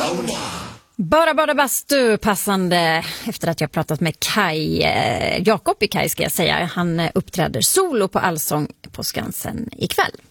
Bara bastu, passande efter att jag pratat med Kaj, Jakob i Kaj ska jag säga. Han uppträder solo på Allsång på Skansen ikväll.